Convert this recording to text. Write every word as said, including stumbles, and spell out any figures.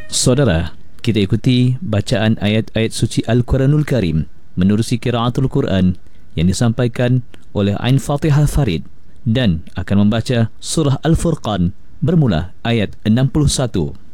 Saudara, kita ikuti bacaan ayat-ayat suci Al-Quranul Karim menerusi qiraatul Quran yang disampaikan oleh Ain Fatihah Farid dan akan membaca surah Al-Furqan bermula ayat enam puluh satu.